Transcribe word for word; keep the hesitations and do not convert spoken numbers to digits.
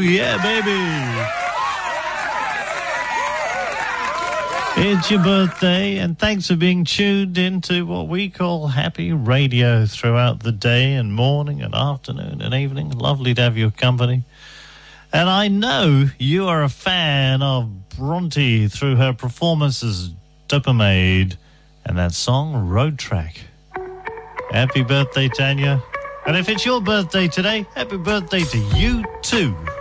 yeah, baby. It's your birthday, and thanks for being tuned into what we call happy radio throughout the day and morning and afternoon and evening. Lovely to have your company. And I know you are a fan of Bronte through her performance as Dopamade and that song, Road Track. Happy birthday, Tanya. And if it's your birthday today, happy birthday to you too.